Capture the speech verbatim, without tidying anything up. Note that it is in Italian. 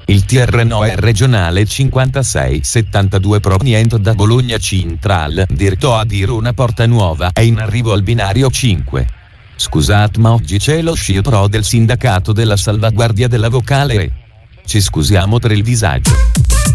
Il T R N O è regionale cinquantasei settantadue proveniente da Bologna Central, diretto a Virona Porta Nuova, è in arrivo al binario cinque. Scusate, ma oggi c'è lo sciopero del sindacato della salvaguardia della vocale E. Ci scusiamo per il disagio.